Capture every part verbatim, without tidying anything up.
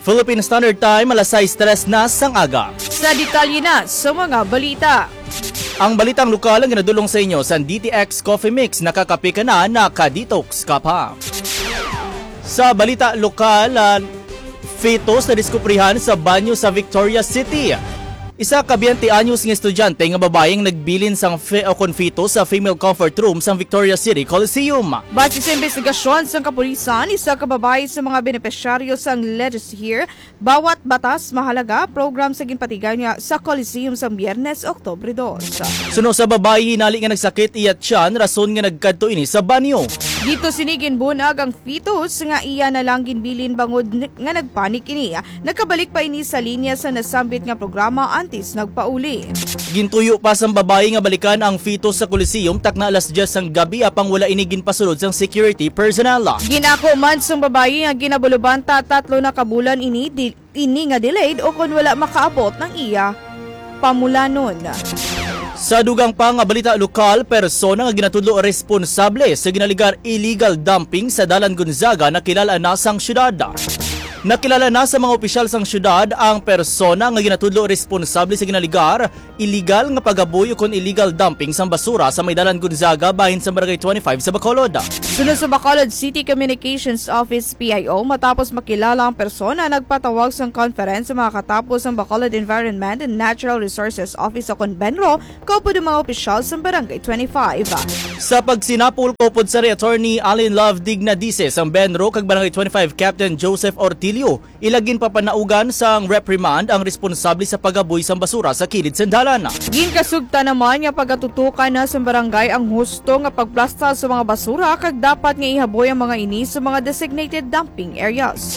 Philippine Standard Time, alas sais tres na sang aga. Sa detalye na sa mga balita. Ang balitang lokal ang ginadulong sa inyo sa D T X Coffee Mix. Nakakape ka na, nakadetox ka pa. Sa balita lokal, uh, fetus na diskuprihan sa banyo sa Victoria City. Isa ka twenty anyos nga estudyante nga babayeng nagbilin sang fe o kon fetus sa female comfort room sa Victoria City Coliseum. Base sa investigasyon sa kapulisan, isa ka babae sa mga benepisyaryo sang Let's Here, bawat batas mahalaga program sa ginpatigan niya sa Coliseum sa Biyernes, Oktubre dos. Suno sa babae, hinali nga nagsakit iyat siyan, rason nga nagkadto ini sa banyo. Dito sinigin bunag ang fetus nga iya na lang ginbilin bangod nga nagpanik ini. Nagkabalik pa ini sa linya sa nasambit nga programa antes nagpauli. Gintuyo pa sang babae nga balikan ang fetus sa Coliseum takna alas diyes sang gabi apang wala ini ginpasulod sang security personnel. Ginako man sang babae nga ginabuluban ta tatlo na kabulan ini di, ini nga delayed o kon wala makaabot ng iya pamulanon. Sa dugang pa nga balita lokal, persona nga ginatudlo responsable sa ginaligar illegal dumping sa Dalan Gonzaga na kilala na sang syudad. Nakilala na sa mga opisyal sang syudad ang persona nga ginatudlo responsable sa ginaligar illegal nga pagabuyo kon illegal dumping sang basura sa may Dalan Gonzaga bahin sa Barangay twenty-five sa Bacolod. Sunod sa Bacolod City Communications Office P I O, matapos makilala ang persona, nagpatawag sang conference sa mga katapos ang Bacolod Environment and Natural Resources Office o kon Benro, kaupod ang mga opisyal sa Barangay twenty-five. Sa pagsinapul kaupod sa Attorney Alin Love Dignadises ang Benro kag Barangay twenty-five Captain Joseph Ortilio, ilagin pa panaugan sang reprimand ang responsable sa pagaboy sang basura sa kilid sandalan. Ginkasugta naman nga pagatutukan na sa barangay ang husto nga pagplasta sa mga basura kag dapat nga ihaboy ang mga ini sa mga designated dumping areas.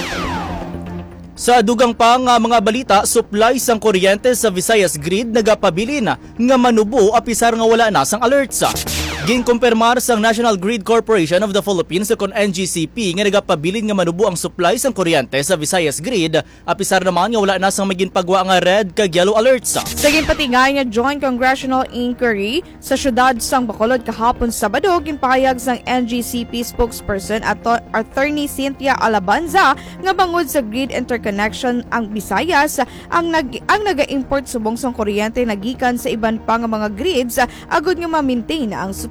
Sa dugang pa nga mga balita, supply sang kuryente sa Visayas Grid nagapabilin nga manubo apisar nga wala na sang alerts. Ginkumpirmar sang National Grid Corporation of the Philippines o kon N G C P nga nagapabilin nga manubo ang supply sang kuryente sa Visayas Grid apisar naman nga wala na sang maginpagwa nga red kag yellow alerts. Sa ginpatingay nga Joint Congressional Inquiry sa syudad sang Bacolod kahapon Sabado, ginpahayag sang N G C P spokesperson at Attorney Cynthia Alabanza nga bangod sa grid interconnection ang Visayas ang nag ang naga-import subong sang kuryente nagikan sa iban pa nga mga grids agud nga ma-maintain ang supply.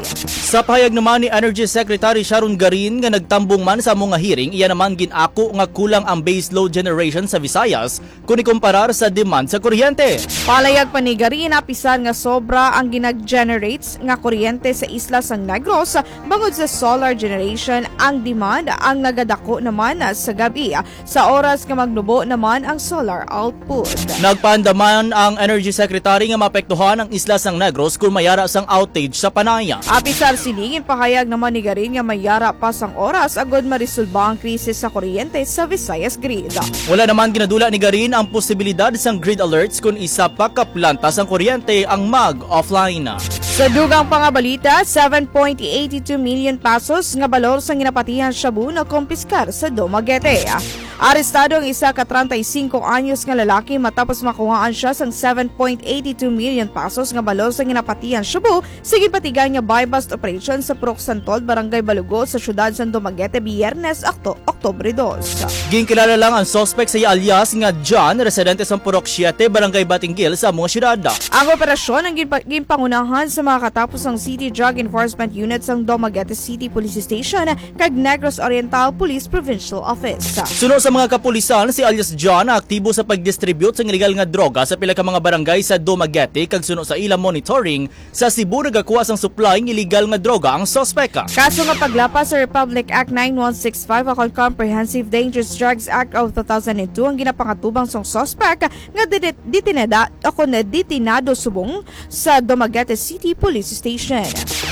Sa pahayag naman ni Energy Secretary Sharon Garin nga nagtambong man sa mga hearing, iya naman ginako nga kulang ang base load generation sa Visayas kung ikumparar sa demand sa kuryente. Palayag pa ni Garin apisan nga sobra ang ginag-generates nga kuryente sa isla sang Negros bangod sa solar generation ang demand ang nagadako naman sa gabi sa oras nga magnubo naman ang solar output. Nagpaandaman ang Energy Secretary nga maapektuhan ang isla sang Negros kung mayara sang outage sa Panay. Apisar siningin pahayag naman ni Garin nga mayara pa sang oras agod marisolba ang krisis sa kuryente sa Visayas Grid. Wala naman ginadula ni Garin ang posibilidad sang grid alerts kung isa pa kaplanta sang kuryente ang mag-offline. Sa dugang pangabalita, seven point eight two million pesos nga balor sang ginapatihan Shabu na kumpiskar sa Dumaguete. Arestado ang isa ka thirty-five anyos nga lalaki matapos makuhaan siya sang seven point eight two million pesos nga balor sang ginapatihan Shabu sa ginpatigan nga buy-bust operation sa Purok Santol, Barangay Balugo sa syudad sa Dumaguete Biyernes, Oktubre dos. Ginkilala lang ang suspect sa alias nga John, residente sa Purok siete, Barangay Batinggil sa mga syudad. Ang operasyon ang ginpangunahan sa mga katapos ng City Drug Enforcement Unit ng Dumaguete City Police Station kag Negros Oriental Police Provincial Office. Suno sa mga kapulisan, si alias John aktibo sa pag-distribute sa illegal nga droga sa pila ka mga barangay sa Dumaguete kag suno sa ilang monitoring sa Cebu nagakuha sang supply ng illegal nga droga ang suspect. Kaso nga paglapas sa Republic Act nine one six five o Comprehensive Dangerous Drugs Act of two thousand two ang ginapangatubang sang suspect nga detinada o kon detinado subong sa Dumaguete City Police Station.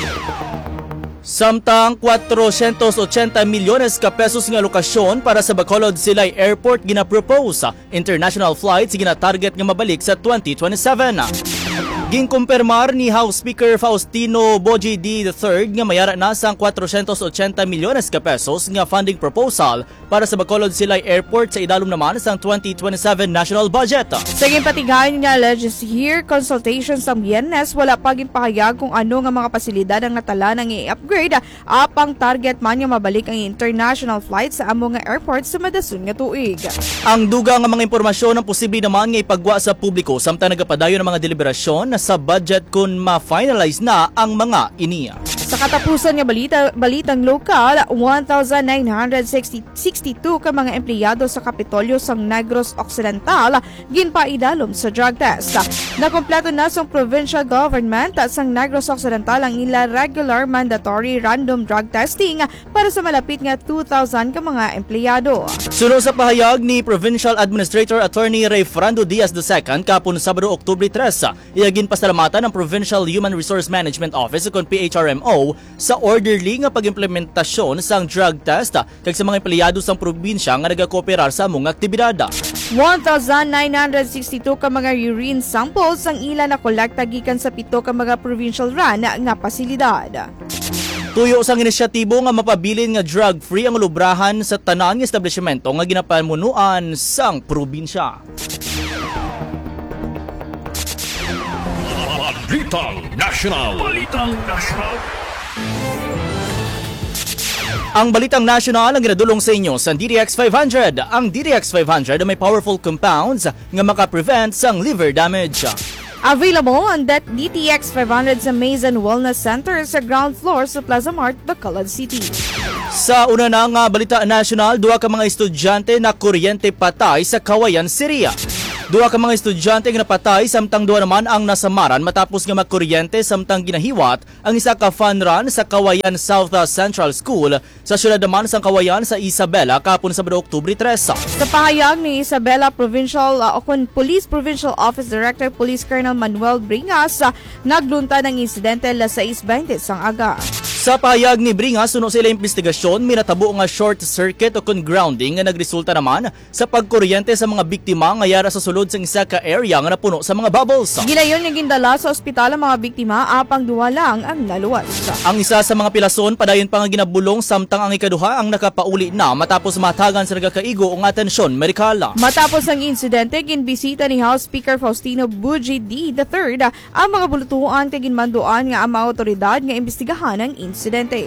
Samtang four hundred eighty milyones ka pesos nga lokasyon para sa Bacolod Silay Airport ginapropose. International flights ginatarget nga mabalik sa twenty twenty-seven. Ginkumpirmar ni House Speaker Faustino Boji D. the third nga mayara na sang four hundred eighty milyones ka pesos nga funding proposal para sa Bacolod Silay Airport sa idalom naman sang twenty twenty-seven national budget. Sa ginpatigayon nga alleged here consultation sa Biyernes, wala pa ginpahayag kung ano nga mga pasilidad ang natala ng i-upgrade apang target man nga mabalik ang international flight sa amo nga airport sa madason nga tuig. Ang duga nga mga impormasyon ang posible naman nga ipagwa sa publiko samtang nagapadayon ng mga deliberasyon sa budget kung ma-finalize na ang mga iniya. Sa katapusan nga balita, balitang lokal, one thousand nine hundred sixty-two ka mga empleyado sa Kapitolyo sang Negros Occidental ginpaidalom sa drug test. Nakompleto na sa provincial government sang Negros Occidental ang ila regular mandatory random drug testing para sa malapit nga two thousand ka mga empleyado. Sunod sa pahayag ni Provincial Administrator Attorney Ray Frando Diaz the second kapon Sabado, Oktubre tres, iyagin pasalamatan ng Provincial Human Resource Management Office o P H R M O sa orderly nga pag-implementasyon sang drug test kag sa mga empleyado sang probinsya nga nagakooperar sa among aktibidad. one thousand nine hundred sixty-two ka mga urine samples ang ila na kolekta gikan sa pito ka mga provincial run nga pasilidad. Tuyo sang inisyatibo nga mapabilin nga drug-free ang lubrahan sa tanan nga establishmento nga ginapamunuan sang probinsya. Balitang National. Balitang National. Ang Balitang National ang ginadulong sa inyo sa D D X five hundred. Ang D D X five hundred ay may powerful compounds nga maka-prevent sang liver damage. Available ang D T X five hundred sa Maison Wellness Center sa ground floor sa Plaza Mart, Bacolod City. Sa una na nga Balita National, duha ka mga estudyante na kuryente patay sa Kawayan, Syria. Duha ka mga estudyante nga napatay samtang duha naman ang nasamaran matapos nga magkuryente samtang ginahiwat ang isa ka fun run sa Kawayan South Central School sa syudad naman sa Kawayan sa Isabela kapon Sabado, Oktubre tres. Sa pahayag ni Isabela Provincial uh, Okon Police Provincial Office Director Police Colonel Manuel Bringas, uh, naglunta ng insidente alas sais beinte sang aga. Sa pahayag ni Bringas, suno sila investigasyon, minatabo nga short circuit o kung grounding nga nagresulta naman sa pagkuryente sa mga biktima nga yara sa sulod sa isa ka area nga napuno sa mga bubbles. Gilayon nga gindala sa ospital ang mga biktima apang duha lang ang naluwas. Ang isa sa mga pilason padayon pa nga ginabulong samtang ang ikaduha ang nakapauli na matapos matagan sa nagakaigo ang atensyon medikal. Matapos ang insidente, ginbisita ni House Speaker Faustino Boji D. the third ang mga bulutuan kay ginmanduan nga ang mga otoridad nga imbestigahan ang insidente.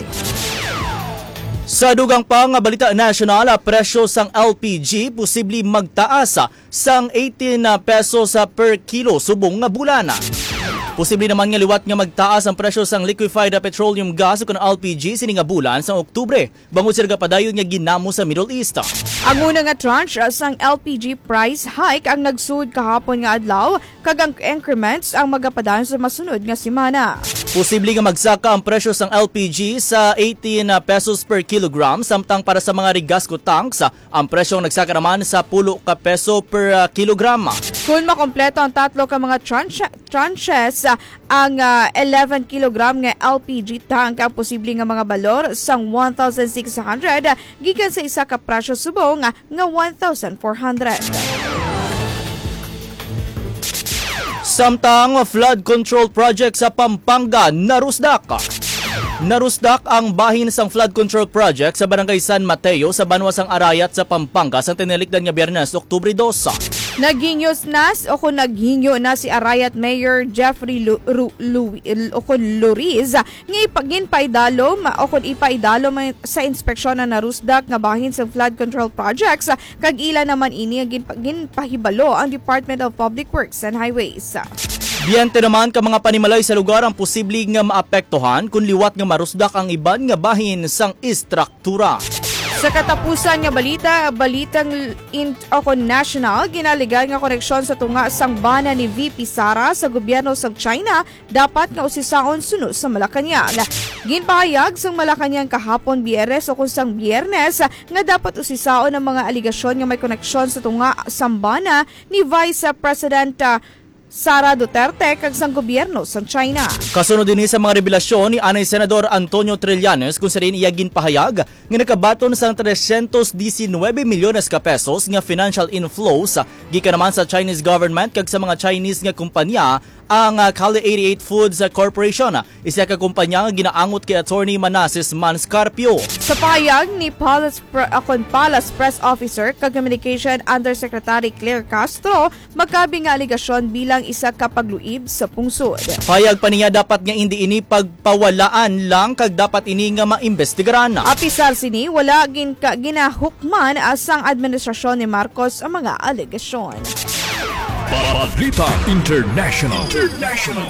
Sa dugang pa nga Balita National, presyo sang L P G posible magtaas sang eighteen pesos per kilo subong nga bulana. Posible naman nga liwat nga magtaas ang presyo sang liquefied petroleum gas o L P G sini nga bulan sa Oktubre bangod sila padayon nga ginamo sa Middle East. Ang una nga tranche sang L P G price hike ang nagsud kahapon nga adlaw kag ang increments ang magapadayon sa masunod nga semana. Posible nga magsaka ang presyo sang L P G sa eighteen pesos per kilogram samtang para sa mga Rigasco tanks ang presyo nagsaka naman sa ten ka peso per kilogram. Kung makompleto ang tatlo ka mga tranche, tranches ang uh, eleven kilogram nga L P G tank ang posible nga mga balor sang one thousand six hundred gikan sa isa ka presyo subong nga one thousand four hundred. Samtang flood control project sa Pampanga narusdak. Narusdak ang bahin sang flood control project sa Barangay San Mateo sa Banwasang Arayat sa Pampanga sa tinilikdan nga Biyernes, Oktubre dos. Naghinyos nas o kung naghinyo na si Arayat Mayor Jeffrey Lu, Lu, Lu, o kung Luriz nga ipagin paidalom o kung ipaidalom sa inspeksyon na narusdak nga bahin sa flood control projects kag ila naman ini gin pahibalo ang Department of Public Works and Highways. Biyente naman ka mga panimalay sa lugar ang posible nga maapektuhan kung liwat nga marusdak ang iban nga bahin sang istruktura. Sa katapusan nga balita, balitang in, o national, ginaligan nga koneksyon sa tunga sang bana ni V P Sara sa gobyerno sa China dapat nga usisaon suno sa Malacañang. Ginpahayag sang Malacañang kahapon Biyernes o kung sang Biyernes nga dapat usisaon ang mga aligasyon nga may koneksyon sa tunga sang bana ni Vice President uh, Sara Duterte kag sang gobyerno sa China. Kasunod din sa mga revelasyon ni anay Senador Antonio Trillanes kung sa rin iya ginpahayag nga nakabaton sa three hundred nineteen milyones ka pesos nga financial inflows gikan naman sa Chinese government kag sa mga Chinese nga kumpanya ang uh, Cali eighty-eight Foods Corporation, isa ka kumpanya nga ginaangot kay Attorney Manasseh Manscarpio. Sa pahayag ni Palace, Pre- akon Palace Press Officer kag Communication Undersecretary Claire Castro, magkabi nga aligasyon bilang isa ka pagluib sa pungsod. Payag pa niya dapat nga hindi ini pagpawalaan lang kag dapat ini nga maimbestigaran. Apisar sini wala gin ka ginahukman asang administrasyon ni Marcos ang mga aligasyon. Balita International. International.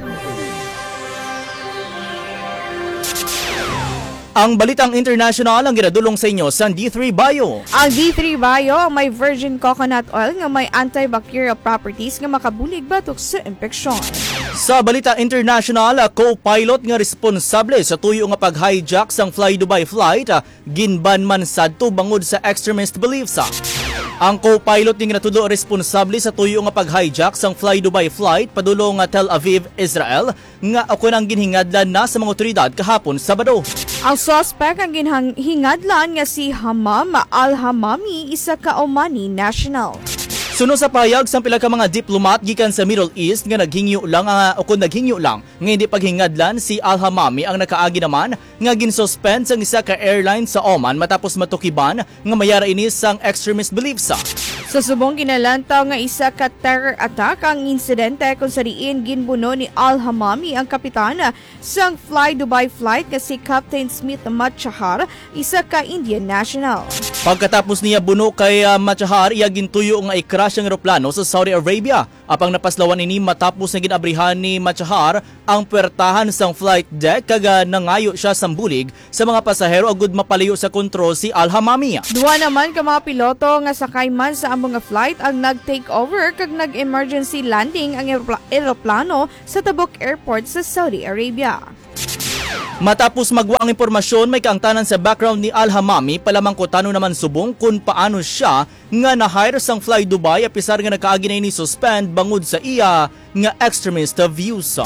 Ang balitang international ang ginadulong sa inyo sa D three Bio. Ang D three Bio may virgin coconut oil nga may antibacterial properties nga makabulig batok sa impeksyon. Sa balita international, co-pilot nga responsable sa tuyo nga pag-hijack sang Fly Dubai flight, ginban man sadto bangod sa extremist beliefs. Ang co-pilot nga natudo responsable sa tuyo nga pag-hijack sang Fly Dubai flight padulong nga Tel Aviv, Israel, nga ako nang ginhingadlan na sa mga otoridad kahapon Sabado. Ang suspect ang ginhingadlan nga si Hammam Al-Hammami, isa ka Omani national. Suno sa payag sa pila ka mga diplomat gikan sa Middle East nga naghingyo lang nga o kung naghingyo lang nga hindi paghingadlan si Al-Hammami ang nakaagi naman nga ginsuspend sang isa ka airline sa Oman matapos matukiban nga mayara ini sang extremist beliefs. Sa subong ginalantaw nga isa ka terror attack ang insidente kung sa diin ginbuno ni Al-Hammami ang kapitana sang Fly Dubai flight nga si Captain Smith Matchahar, isa ka Indian national. Pagkatapos niya buno kay uh, Matchahar, iya gintuyo nga i-crash ang eroplano sa Saudi Arabia. Apang napaslawan ini matapos na ginabrihan ni Matchahar ang puwertahan sang flight deck kaga nangayo siya sang bulig sa mga pasahero agud mapalayo sa kontrol si Al-Hammami. Duwa naman ka mga piloto nga sakay man sa among nga flight ang nag-take over kag nag-emergency landing ang eropla- eroplano sa Tabuk Airport sa Saudi Arabia. Matapos magwa ang impormasyon, may kaangtanan sa background ni Al-Hammami, palamang kutano naman subong kung paano siya nga na-hire sang Fly Dubai apisar nga nakaagi na ini suspend bangod sa iya nga extremist views.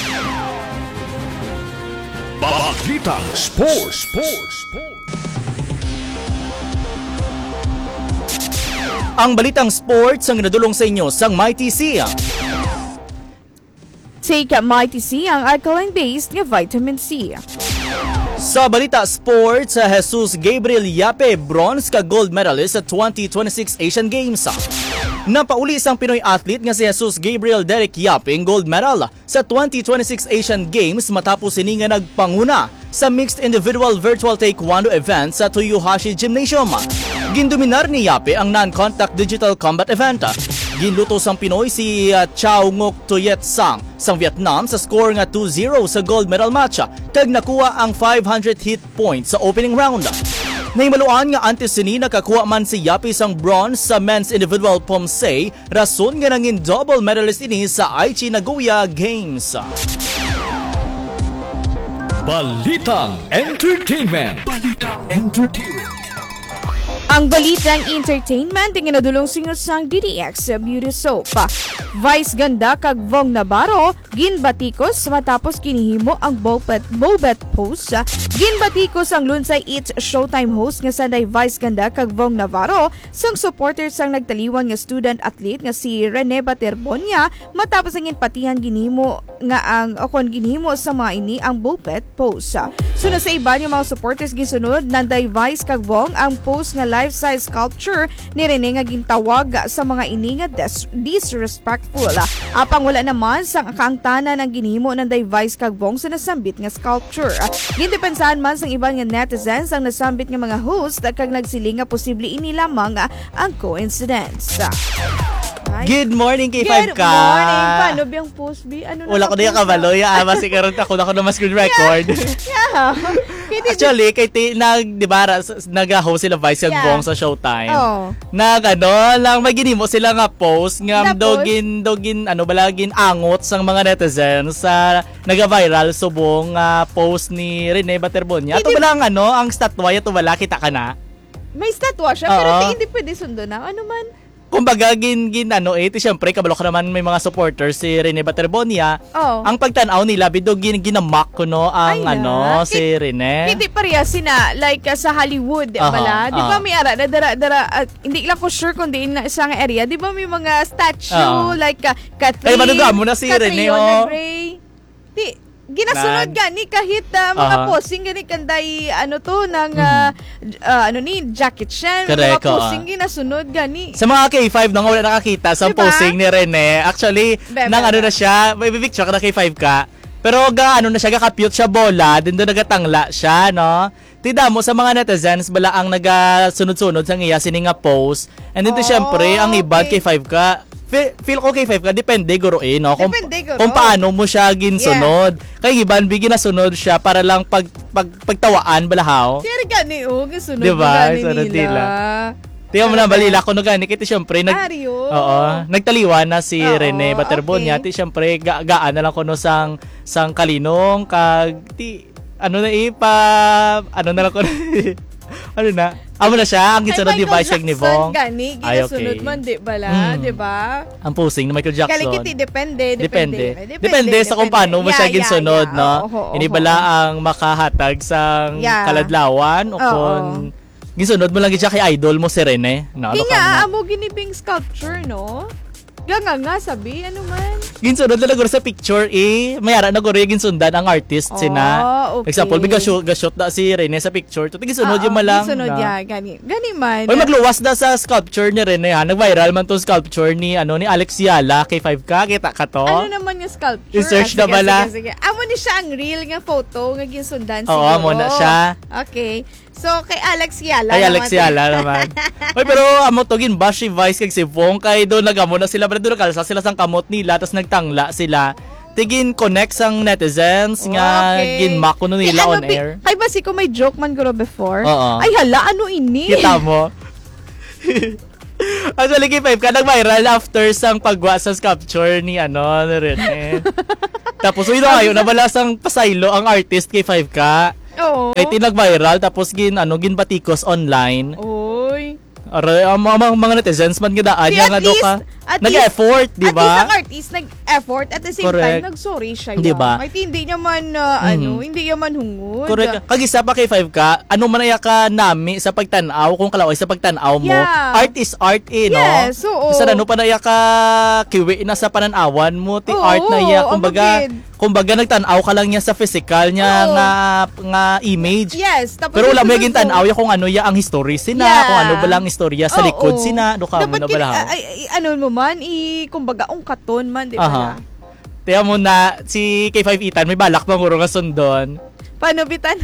Balita Sports. Sports. Ang balitang sports ang nadulong sa inyo sang Mighty C. Take Mighty C ang alkaline-based nga vitamin C. Sa balita sports, Jesus Gabriel Yape, bronze ka gold medalist sa twenty twenty-six Asian Games. Napauli isang Pinoy athlete nga si Jesus Gabriel Derek Yape ang gold medal sa twenty twenty-six Asian Games matapos ini nga nagpanguna sa mixed individual virtual taekwondo event sa Toyohashi Gymnasium. Gindominar ni Yape ang non-contact digital combat event. Ginluto sang Pinoy si uh, Chao Ngoc Tuyet Sang sang Vietnam sa score nga two zero sa gold medal match kag nakuha ang five hundred hit points sa opening round. Naimaluan nga antes sini nakakuha man si Yapi sang bronze sa men's individual pomsei, rason nga nangin double medalist ini sa Aichi Nagoya Games. Balitang Entertainment. Balitang Entertainment. Ang balitang entertainment ang inadulong singot sang D D X Beauty Soap. Vice ganda kag Vong Navarro ginbatikos matapos kinihimo ang Bobet Bobet post. Ginbatikos ang lunsay It's Showtime host nga sanday Vice ganda kag Vong Navarro sang supporters sang nagtaliwan nga student athlete nga si Rene Baterbonia matapos ang inpatihan ginhimo nga ang akon ginhimo sa mga ini ang Bobet post. Sunod sa iba yung mga supporters gisunod nanday Vice kag Vong ang post nga life-size sculpture ni Rene nga gintawag sa mga ini nga dis- disrespectful. Apang wala naman sa kaangtanan ang ginhimo ng Vice kag Vong sa nasambit nga sculpture. Gindepensahan man sang iban nga netizens ang nasambit nga mga host kag nagsiling nga posible ini lamang ang coincidence. Good morning kay five Good ka. morning. Paano biyang post B? Ano na Wala ko na yung kabaloy. Ama si karon ako na ako na screen record. Yeah. Actually, kay ti, nag, di ba, nag-host sila Vice kag Yeah. Vong sa Showtime. Oh. Nag, ano, lang, may ginimo sila nga post, nga Na dogin, dogin, ano, balagin angot sang mga netizens sa naga-viral subong uh, post ni Rene Baterbonia. Ito Hindi- ba lang, ano, ang statwa, ito wala, kita ka na? May statwa siya, Oo. pero hindi pwede sundo na. Ano man? kumbaga gin gin ano eh, ti syempre kabalo ka naman may mga supporters si Rene Baterbonia. Oh. Ang pagtanaw nila bido gin ginamak ko no ang Ay, ano na. si Rene. Hindi pareha sina like uh, sa Hollywood, di Aha, ba? Di aha. ba may ara na dara dara uh, hindi lang ko sure kung di na isang area, di ba may mga statue Aha. like uh, Catherine. Ay, maduga mo na si Rene, oh. Gray. Di ginasunod Nan. gani kahit uh, mga Aha. posing gani kanday ano to ng uh, uh, ano ni Jackie Chan, mga Correct, oo. posing ginasunod gani. Sa mga K five nang wala nakakita sa Diba? posing ni Rene, actually Bebe. nang ano na siya, may picture ka na K five ka. Pero ga ano na siya, ga-cute siya bola, din doon nagatangla siya, no? Tida mo sa mga netizens bala ang nagasunod-sunod sa iya sini nga post. And then Oh, syempre ang iba okay. K five ka. Feel, feel ko K five ka depende guro eh, no? Kung, Depende, guro. kung paano mo siya ginsunod. Kay iban bigi na sunod siya para lang pag, pag pagtawaan balahaw. Pero gani oh, gisunod Diba? gani Sunod nila. Tiyan mo na balila ko no gani kiti syempre nag Aryo. Oo, nagtaliwan na si Oo, Rene Baterbonia. okay. Ti syempre ga, gaan na lang kuno sang sang kalinong kag ti ano na ipa ano na lang kuno ano na amo na siya ang ginsunod ni Vice ni Vong. Gani, Ay, ginasunod okay. man, di bala, Mm. di ba? Ang posing ni Michael Jackson. Kalikiti, depende, Depende. depende. Depende, sa kung paano mo siya Yeah, yeah, ginsunod, yeah. no? Oo, oo, Hindi oo. bala ang makahatag sang Yeah. kaladlawan o Oo. kung ginsunod mo lang gid siya kay idol mo si Rene. No, Kaya ano ka nga, na? amo ginibing sculpture, no? Ganga nga, sabi, ano man? Ginsunod na naguro sa picture eh. Mayara na guro yung ginsundan ang artist Oh, sina. okay. Example, biga shoot, shoot na si Rene sa picture. Ito ginsunod Oo, yung malang. Ginsunod na- yan, gani. Gani man. Oy, magluwas na sa sculpture ni Rene ha. Nag-viral man tong sculpture ni ano ni Alex Yala K five ka. Kita ka to? Ano naman yung sculpture? I-search Ah, na sige, bala. Sige, sige. Amo ni siya ang real nga photo nga ginsundan Oo, siguro. amo na siya. Okay. So, kay Alex Yala. Kay naman Alex to. Yala naman. Oy, pero amo to gin bash si Vice kag si Vong kay do nagamo na sila pero do kalsa sila sang kamot nila tas nagtangla sila. Tigin connect sang netizens nga Okay. ginmak kuno Di, nila ano, on bi- air. Ay, basi ko may joke man guro before. Oo. Ay, hala, ano ini? Kita mo. Actually, K five ka nag-viral after sang pagwa sa sculpture ni ano, ni Rene. Tapos, uy, na ngayon, nabala sang pasaylo ang artist K five ka. Oo. Kaya tinag-viral, tapos gin, ano, gin batikos online. Oy. Aray, ang mga, mga netizens man nga daan Di, niya at nga do least- ka. at Nag-effort, di At least ba? ang artist nag-effort at the same Correct. time, nag-sorry siya. Di ba? Kahit hindi niya man, uh, Mhm. ano, hindi niya man hungod. Correct. Kagisa pa K five ka, ano manaya ka nami sa pagtanaw, kung kalaway sa pagtanaw mo, Yeah. art is art eh, no? Yes, oo. Sa ano pa na iya ka kiwi na sa pananawan mo, ti Oo, art na iya, oo, kumbaga, amagid. kumbaga nagtanaw ka lang niya sa physical niya Oo. nga nga image. Yes. Tapos Pero wala mo yung yung sunod- tanaw ya kung ano ya ang history sina, Yeah. kung ano ba lang istorya sa Oo. likod sina, do ka mo Dapat na kin- bala. ay, ay, ano mo man, i, kumbaga, ungkaton man, di ba Aha. na? Tiya mo na si K five Itan may balak bang nga sundon. Paano bitan?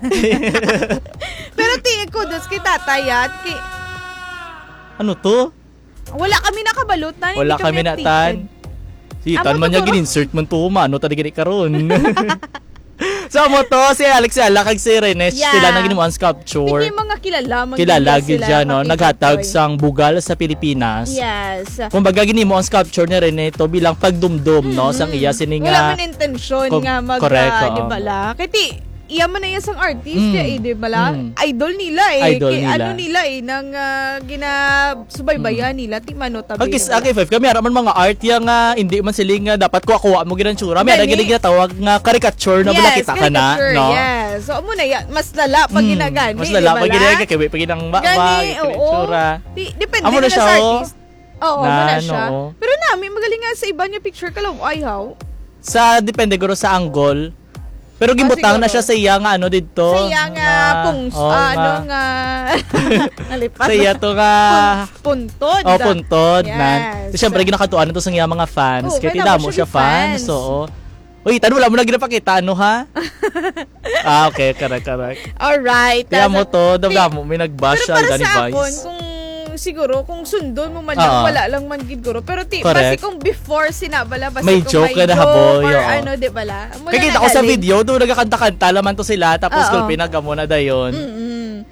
Pero tingin ko, dos kay tatay at kay, Ano to? wala kami nakabalot na. Wala hindi kami updated. natan. Si Itan Amo man niya siguro- gin-insert man to, mano tadi gini karon. So mo to si Alex Yala kag si Rene Yeah. sila na ginuan sculpture. Hindi mga kilala. mga Kilala gila gid sila, dyan, no? pakita Naghatag ko eh. sang bugal sa Pilipinas. Yes. Kumbaga gini mo ang sculpture ni Rene to bilang pagdumdum, no? Sang iya sini Mm-hmm. Wala nga. man intensyon Com- nga mag, correct, ah, oo. di ba la? Kaya iya man na yan sang artist, Mm. kaya, eh, di ba la? Mm. Idol nila eh. Idol Kaya nila. Ano nila eh, nang uh, ginasubaybayan nila, ti mano tabi. Kag is K five kami ara man mga art ya nga hindi man siling nga dapat kuha mo ginan tsura. May ara Gani. gid ginatawag nga caricature na bala kita ka na, caricature, no? Yes. So, mo na yan. Mas lala pag Mm, ginagani. Mas lala di ba pag la? ginagani kay pag ginang ba Gani, oo. tsura. Di, depende Amo na na sa siya, oh. artist. Oo, Na, mo na siya. oo. Pero namin, magaling nga sa iba niya picture ka lang, ay how? Sa depende guro sa angle. Pero gimbutang na siguro. siya sa iya nga ano didto. Sa iya nga, pungs, oh, ah, ano nga, nalipas. Sa iya to nga Pun- puntod. oh puntod Yes. nan. So, syempre ginakatuan na to sa iya mga fans. Oo, Kaya kaya tida mo mo siya siya di fans. fans. So, Uy, tanong wala mo na ginapakita ano ha? Ah, okay, correct, correct. Alright. Kaya tas- mo to, Di- daw mo may nagbash Pero siya para Danny sa akon, Vice. kung siguro, kung sundon mo man Oo. lang, wala lang man gid guro. Pero ti, Correct. basi kung before sinabala, basi May kung joke may na joke nahaboy, or oo. ano, di ba la? Mula Kaya kita na ko sa galing. video, doon nagkakanta-kanta laman to sila, tapos Oo. kung pinagamo na dayon. Mm-mm.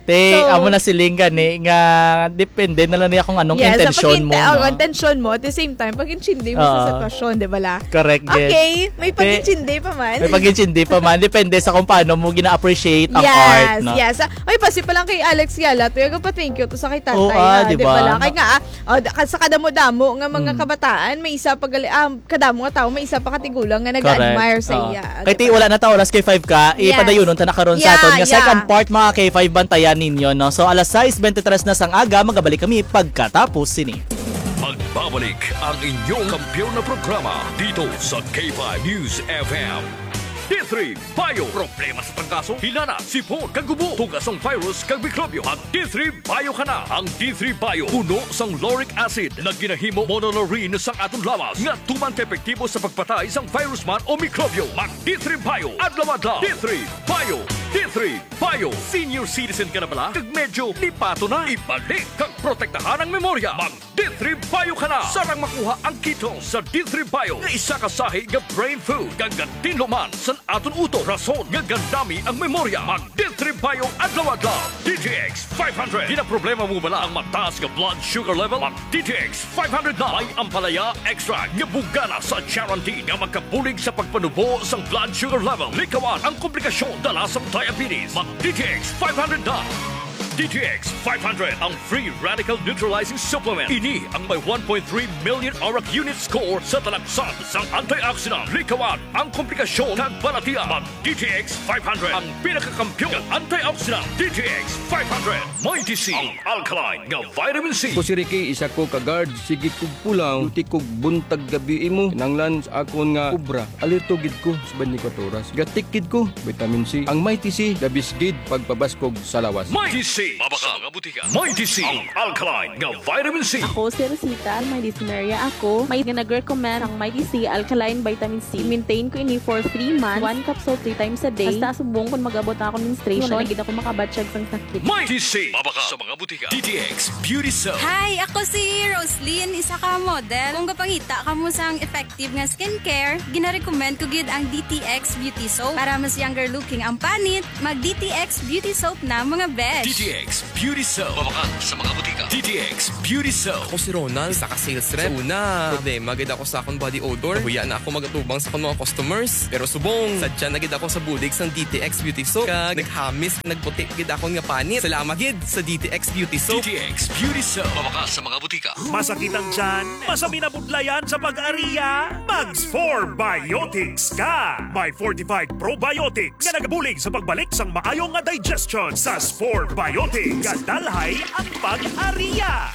Te, So- amo na siling gani nga depende na lang niya kung anong Yes, intensyon mo. Oh, No? intensyon mo. At the same time, pag intindi mo Oo. sa sitwasyon, di ba la? Correct, yes. Okay, may Te- pag-intindi pa man. May pag-intindi pa man. Depende sa kung paano mo gina-appreciate ang yes, art. No? yes. Ay, pasi pa lang kay Alex Yala. Tuyaga pa thank you to sa kay tatay. Oo, ha, ah, di di ba? ba la? Kaya nga, ah, oh, da- sa kadamo-damo nga mga Mm. kabataan, may isa pa gali, ah, kadamo nga tao, may isa pa katigulang nga nag-admire sa Oo. iya. Kaya ti, wala na ta oras kay five ka, Yes. ipadayonon ta na karon sa Yeah, aton. Nga yeah. second part mga K five bantayan ninyo. No? So alas sais twenty-tres na sang aga, magabalik kami pagkatapos sini. Magbabalik ang inyong kampiyon na programa dito sa K five News F M. D three Bio. Problema sa tangkaso, hinana, sipon, kagubo, tugas ang virus, kag mikrobyo. Ang D three Bio ka na. Ang D three Bio, puno sang lauric acid na ginahimo monolaurin sang atong lawas nga tuman ka epektibo sa pagpatay sang virus man o mikrobyo. Mag D three Bio. Adlaw-adlaw. D three Bio. D three Bio. Senior citizen ka na bala? Kag medyo lipato na. Ibalik kag protektahan ang memorya. Mag D three Bio ka na. Sarang makuha ang keto sa D three Bio nga isa ka sahi nga brain food kag tinluman sa aton uto. Rason nga gandami ang memorya. Mag D three Bio adlaw-adlaw. D T X five hundred. Di na problema mo bala ang mataas nga blood sugar level? Mag D T X five hundred na. May ampalaya extract nga bugana sa Charantin nga magkapulig sa pagpanubo sang blood sugar level. Likawan ang komplikasyon dala sa diabetes. Mag D T X five hundred na. D T X five hundred, ang free radical neutralizing supplement. Ini ang may one point three million auric unit score sa talaksan sang antioxidant. Likawan ang komplikasyon kag balatian. Mag D T X five hundred, ang pinakakampyon ng antioxidant. D T X five hundred, may D C, ang alkaline nga vitamin C. Ko si Ricky, isa ko ka-guard. Sige kog pulang, uti kog buntag gabi mo. Kinanglan sa akon nga kubra. Alerto gid ko sa twenty-four oras. Gatikid ko, vitamin C. Ang may T C, dabis gid pagpabaskog sa lawas. May D C, mabaka mga butika. May D C, ang alkaline nga vitamin C. Ako si Rosita, may dysuria ako. May nag-recommend ang Mighty C Alkaline Vitamin C. Maintain ko ini for three months. One capsule three times a day. Basta subong kung mag-abot na ako menstruation. Wala na gid ako makabatsyag sang sakit. May D C, mabaka sa mga butika. D T X Beauty Soap. Hi, ako si Roslyn, isa ka model. Kung kapangita ka mo sang effective nga skincare, gina-recommend ko gid ang D T X Beauty Soap. Para mas younger looking ang panit, mag D T X Beauty Soap na mga besh. D T X Beauty Soap. Mabaka sa mga butika. D T X Beauty Soap. Ako si Ronald, isa ka sales rep. Una, problema gid ako sa akong body odor. Nahuya na ako magatubang sa akong mga customers. Pero subong, sadya na gid ako sa budig sang D T X Beauty Soap. Kag naghamis, nagputi gid ako nga panit. Salamat gid sa D T X Beauty D Soap. T X Beauty Soap. Mabaka sa mga butika. Masakit ang tiyan? Masami na budlayan sa pag-ariya? Mags four Biotics ka! May fortified probiotics nga nagabulig sa pagbalik sang maayong nga digestion sa Spore Biotics. Kadalhay ang pag-ariya!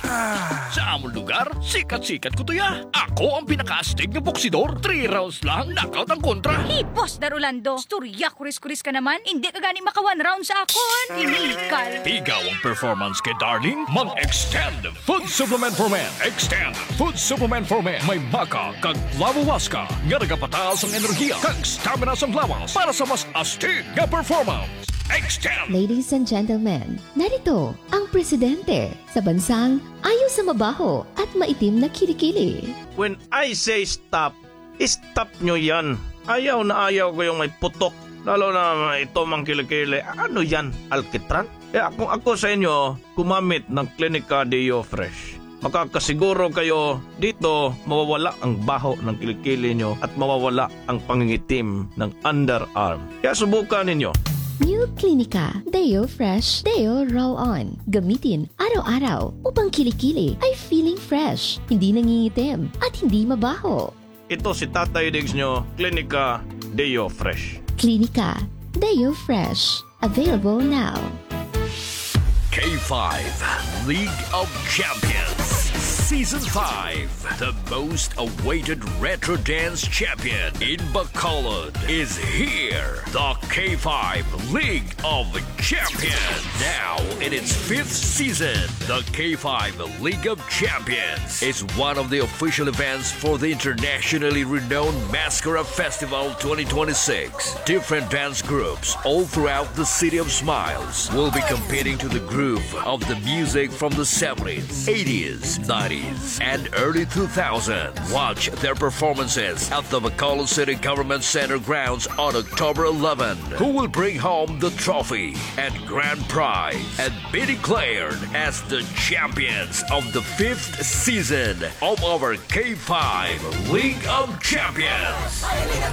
Sa among lugar, sikat-sikat ko to ya. Ako ang pinaka-astig na boksidor. Three rounds lang, knockout ang kontra. Hipos, Darulando. Storya, kuris-kuris ka naman. Hindi ka gani maka one round sa akon. Tinikal. Tigaw ang performance kay Darling. Mag-extend food supplement for men. Extend food supplement for men. May maka kag lawawaska nga nagapataas ang enerhiya kag stamina sa lawas para sa mas astig nga performance. Extend. Ladies and gentlemen, narito ang presidente sa bansang ayaw sa mabaho at maitim na kilikili. When I say stop, stop nyo yan. Ayaw na ayaw ko yung may putok. Lalo na ito mang kilikili. Ano yan? Alkitran? Eh kung ako sa inyo, gumamit ng Clinica Deo Fresh. Makakasiguro kayo dito mawawala ang baho ng kilikili nyo at mawawala ang pangingitim ng underarm. Kaya subukan ninyo. New Clinica Deo Fresh Deo Roll-On. Gamitin araw-araw upang kilikili ay feeling fresh, hindi nangingitim at hindi mabaho. Ito si Tatay Diggs nyo, Clinica Deo Fresh. Clinica Deo Fresh. Available now. K five League of Champions Season five. The most awaited retro dance champion in Bacolod is here. The K five League of Champions. Now in its fifth season, the K five League of Champions is one of the official events for the internationally renowned Mascara Festival twenty twenty-six. Different dance groups all throughout the City of Smiles will be competing to the groove of the music from the seventies, eighties, nineties, nineties and early two thousands. Watch their performances at the Bacolod City Government Center grounds on October eleventh. Who will bring home the trophy and grand prize and be declared as the champions of the fifth season of our K five League of Champions.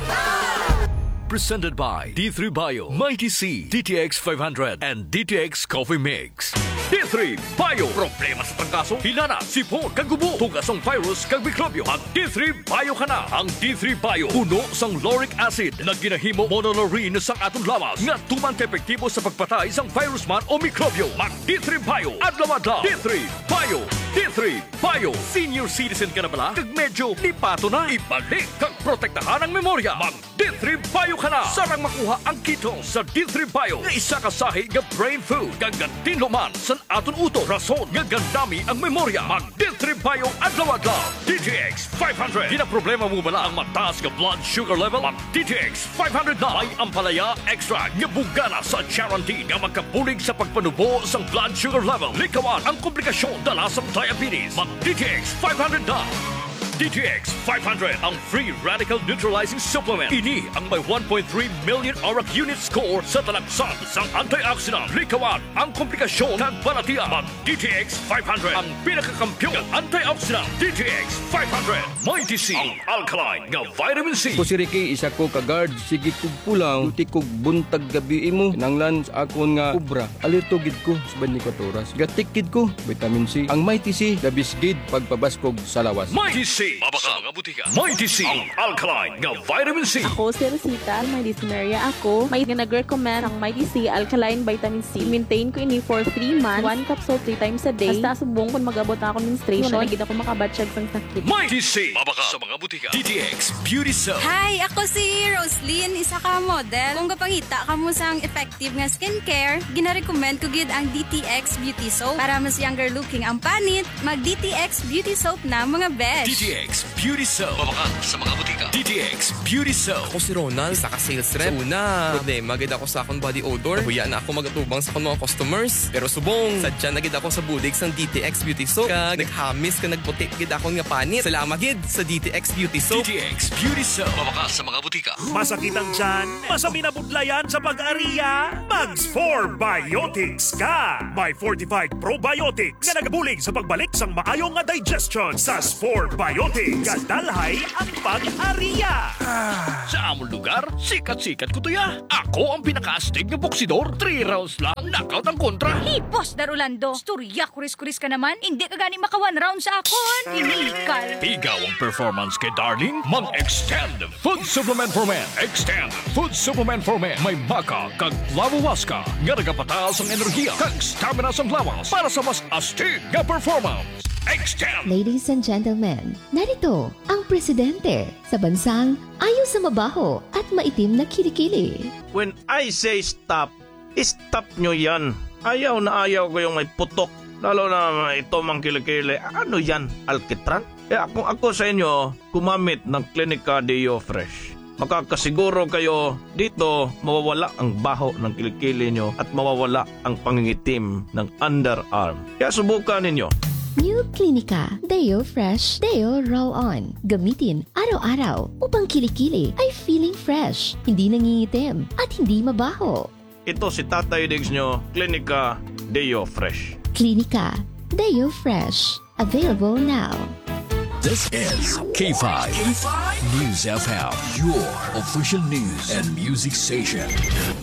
Presented by D three Bio, Mighty C, D T X five hundred, and D T X Coffee Mix. D three Bio. Problema sa trangkaso, hinana, sipon, kagubo, tugasong virus, kag mikrobyo. Ang D three Bio ka na. Ang D three Bio, puno sang lauric acid na ginahimo monolaurin sang atong lawas nga tuman ka epektibo sa pagpatay sang virus man o mikrobyo. Mag D three Bio. Adlaw-adlaw. D three Bio. D three Bio. Senior citizen ka na bala? Kag medyo lipato na. Ibalik kag protektahan ang memorya. Mag D three Bio ka na. Sarang makuha ang keto sa D three Bio nga isa ka sahi nga brain food kag tinluman sa aton uto. Rason nga gandami ang memorya. Mag D three Bio adlaw-adlaw. D T X five hundred. Di na problema mo bala ang mataas nga blood sugar level? Mag D T X five hundred na. May ampalaya extra nga bugana sa guarantee nga magkapulig sa pagpanubo sa blood sugar level. Likawan ang komplikasyon dala sa diabetes. Mag D T X five hundred na. D T X five hundred, ang free radical neutralizing supplement. Ini ang may one point three million auric unit score sa talagsan sang antioxidant. Likawan ang komplikasyon ng balatiya. Mag D T X five hundred, ang pinakakampyon ng antioxidant. D T X five hundred, Mighty C, ang alkaline nga vitamin C. Ko si Ricky, isa ko ka-guard, sige kog pulang, duty kog buntag gabi imo. Kinanglan sa akon nga kubra, alerto gid ko sa twenty-four oras. Gatikid ko, vitamin C. Ang Mighty C, labis gid pagpabaskog sa lawas. Mighty C, mabaka mga butika. Mighty C, ang alkaline nga vitamin C. Ako si Rosita, may dysuria ako. May nag-recommend ang Mighty C Alkaline Vitamin C. Maintain ko ini for three months. One capsule three times a day. Hasta subong kung mag-abot ako menstruation. Wala gid ako makabatsyag sang sakit. Mighty C, mabaka sa mga butika. D T X Beauty Soap. Hi, ako si Roslyn, isa ka model. Kung kapangita ka mo sang effective nga skincare, gina-recommend ko gid ang D T X Beauty Soap. Para mas younger looking ang panit, mag D T X Beauty Soap na mga besh. D T X Beauty Soap. Mabaka sa mga butika. D T X Beauty Soap. Ako si Ronald, isa ka sales rep. Sa una, problema gid ako sa akong body odor. Nahuya na ako magatubang sa akong mga customers. Pero subong, sadya na gid ako sa budig sang D T X Beauty Soap. Kag naghamis ka nagputi gid ako nga panit. Salamat gid sa D T X Beauty Soap. D T X Beauty Soap. Mabaka sa mga butika. Masakit ang tiyan, masami na budlayan sa pag-ariya, Mags four Biotics ka! May fortified probiotics nga nagabulig sa pagbalik sang maayong nga digestion sa four Biotics. Gadalhay ang pag-ariya. Sa among lugar, sikat-sikat ko to ya. Ako ang pinaka-astig na boksidor. Three rounds lang, knockout ang kontra. Hipos, Darulando. Storya, kuris-kuris ka naman. Hindi ka gani maka one round sa akon. Inikal. Ikaw ang performance kay Darling. Mag-extend Food Supplement for Men. Extend Food Supplement for Men. May maka kag lawawaska nga nagapataas ang enerhiya kag stamina sa lawas para sa mas astig nga performance. Extend! Ladies and gentlemen, narito ang presidente sa bansang ayaw sa mabaho at maitim na kilikili. When I say stop, stop nyo yan. Ayaw na ayaw ko yung may putok. Lalo na ito mang kilikili. Ano yan? Alkitran? Eh ako, ako sa inyo, kumamit ng Clinica Deo Fresh. Makakasiguro kayo dito mawawala ang baho ng kilikili nyo at mawawala ang pangingitim ng underarm. Kaya subukan ninyo. New Clinica Deo Fresh Deo Roll-On. Gamitin araw-araw upang kilikili ay feeling fresh, hindi nangingitim at hindi mabaho. Ito si Tatay Diggs nyo, Clinica Deo Fresh. Clinica Deo Fresh. Available now. This is K five News F M, your official news and music station.